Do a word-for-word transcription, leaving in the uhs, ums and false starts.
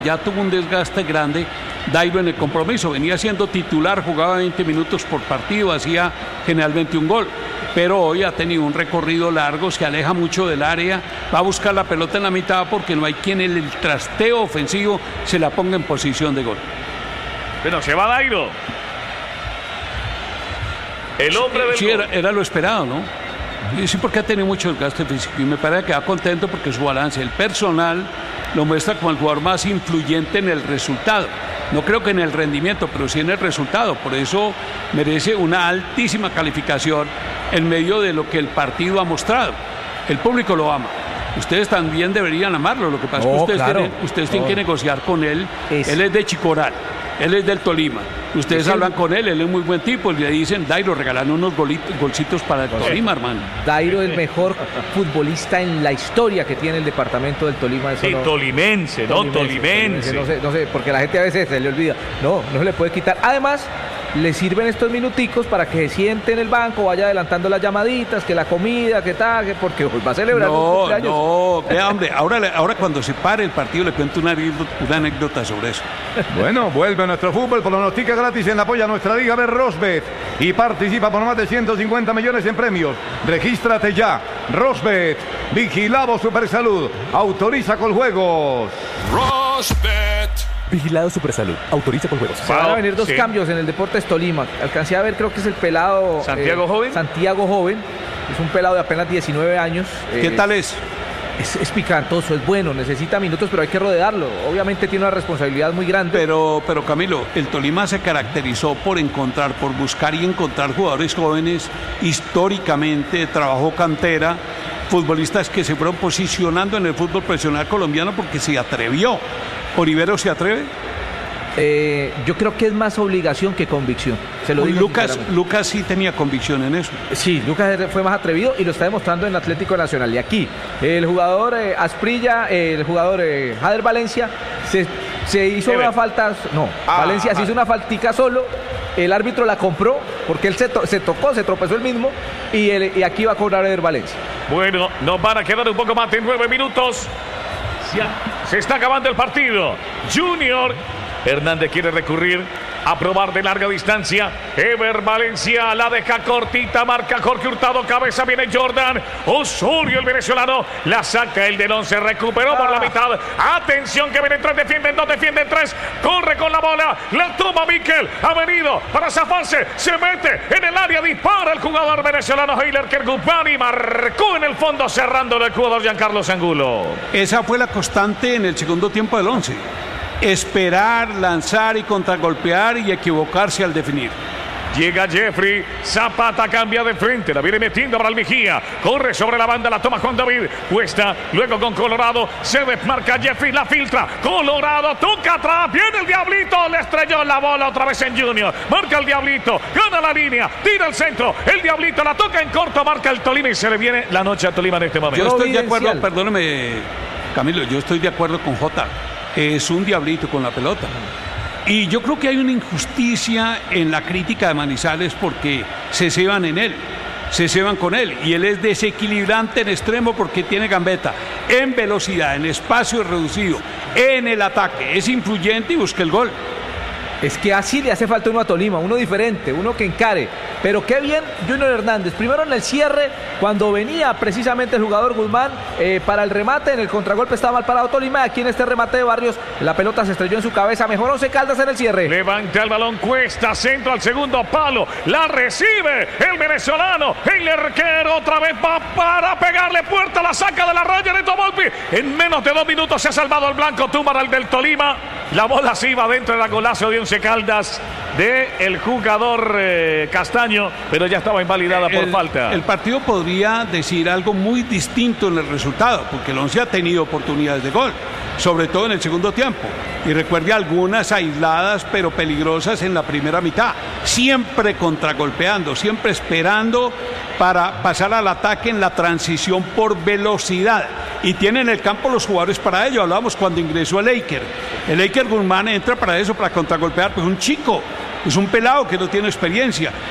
Ya tuvo un desgaste grande Dairo en el compromiso, venía siendo titular, jugaba veinte minutos por partido, hacía generalmente un gol, pero hoy ha tenido un recorrido largo, se aleja mucho del área, va a buscar la pelota en la mitad porque no hay quien en el trasteo ofensivo se la ponga en posición de gol. Bueno, se va Dairo. El hombre del sí, gol. Era, era lo esperado, ¿no? Y sí, porque ha tenido mucho desgaste físico y me parece que va contento porque su balance, el personal, lo muestra como el jugador más influyente en el resultado. No creo que en el rendimiento, pero sí en el resultado. Por eso merece una altísima calificación en medio de lo que el partido ha mostrado. El público lo ama. Ustedes también deberían amarlo. Lo que pasa es oh, que ustedes, claro. tienen, ustedes tienen oh. que negociar con él. Es... Él es de Chicoral. Él es del Tolima. Ustedes es hablan el... con él, él es muy buen tipo. Y le dicen, Dairo, regalan unos golitos, golcitos para el Tolima, hermano. Dairo es el mejor futbolista en la historia que tiene el departamento del Tolima. Eso sí, no... tolimense, no tolimense. No sé, no sé, porque la gente a veces se le olvida. No, no se le puede quitar. Además, le sirven estos minuticos para que se siente en el banco, vaya adelantando las llamaditas, que la comida, que tal, que porque va a celebrar no, un cumpleaños. No, vea, hombre, ahora, ahora cuando se pare el partido le cuento una anécdota, una anécdota sobre eso. Bueno, vuelve nuestro fútbol, pronostica gratis en la apoya nuestra liga de Rosbet y participa por más de ciento cincuenta millones en premios. Regístrate ya. Rosbet, Vigilado Supersalud, autoriza con juegos. Rosbet. Vigilado Supersalud, autoriza por juegos. Se van a venir dos sí. cambios en el Deportes Tolima. Alcancé a ver, creo que es el pelado Santiago eh, Joven. Santiago Joven. Es un pelado de apenas diecinueve años. ¿Qué eh, tal es? es? Es picantoso, es bueno, necesita minutos, pero hay que rodearlo. Obviamente tiene una responsabilidad muy grande. Pero, pero Camilo, el Tolima se caracterizó por encontrar, por buscar y encontrar jugadores jóvenes históricamente, trabajó cantera, futbolistas que se fueron posicionando en el fútbol profesional colombiano porque se atrevió. ¿Olivero se atreve? Eh, yo creo que es más obligación que convicción. Se lo digo Lucas, Lucas sí tenía convicción en eso. Sí, Lucas fue más atrevido y lo está demostrando en Atlético Nacional. Y aquí, el jugador eh, Asprilla, eh, el jugador eh, Jader Valencia, se, se hizo una falta. No, ah, Valencia ah, se hizo una faltica solo. El árbitro la compró porque él se, to se tocó, se tropezó él mismo. Y, el, y aquí va a cobrar Jader Valencia. Bueno, nos van a quedar un poco más de nueve minutos. Se está acabando el partido. Junior Hernández quiere recurrir a probar de larga distancia. Ever Valencia la deja cortita, marca Jorge Hurtado, cabeza viene Jordan Osorio, el venezolano, la saca el del once, recuperó por la mitad. Atención que vienen tres, defienden dos, defienden tres, corre con la bola, la toma Miquel, ha venido para zafarse, se mete en el área, dispara el jugador venezolano Heiler Kergupani, marcó en el fondo cerrando el jugador Giancarlo Angulo. Esa fue la constante en el segundo tiempo del once. Esperar, lanzar y contragolpear y equivocarse al definir. Llega Jeffrey, Zapata cambia de frente, la viene metiendo para el Mejía, corre sobre la banda, la toma Juan David, Cuesta, luego con Colorado, se desmarca Jeffrey, la filtra, Colorado, toca atrás, viene el Diablito, le estrelló la bola otra vez en Junior, marca el Diablito, gana la línea, tira el centro, el Diablito la toca en corto, marca el Tolima y se le viene la noche a Tolima en este momento. Yo estoy de acuerdo, perdóneme Camilo, yo estoy de acuerdo con Jota, es un diablito con la pelota. Y yo creo que hay una injusticia en la crítica de Manizales porque se ceban en él, se ceban con él. Y él es desequilibrante en extremo porque tiene gambeta, en velocidad, en espacio reducido, en el ataque. Es influyente y busca el gol. Es que así le hace falta uno a Tolima, uno diferente, uno que encare. Pero qué bien Junior Hernández. Primero en el cierre, cuando venía precisamente el jugador Guzmán eh, para el remate, en el contragolpe estaba mal parado Tolima. Aquí en este remate de Barrios, la pelota se estrelló en su cabeza. Mejor Once Caldas en el cierre. Levanta el balón, Cuesta, centro al segundo palo. La recibe el venezolano. El arquero otra vez va para pegarle puerta. La saca de la raya de Tomolpi. En menos de dos minutos se ha salvado el blanco Túmara, el del Tolima. La bola se iba dentro del golazo de Once Caldas de el jugador eh, Castaño, pero ya estaba invalidada por el, falta. El partido podría decir algo muy distinto en el resultado, porque el Once ha tenido oportunidades de gol, sobre todo en el segundo tiempo. Y recuerde algunas aisladas pero peligrosas en la primera mitad, siempre contragolpeando, siempre esperando para pasar al ataque en la transición por velocidad. Y tienen el campo los jugadores para ello. Hablábamos cuando ingresó el Eiker. El Eiker Guzmán entra para eso, para contragolpear, pues un chico, es un pelado que no tiene experiencia.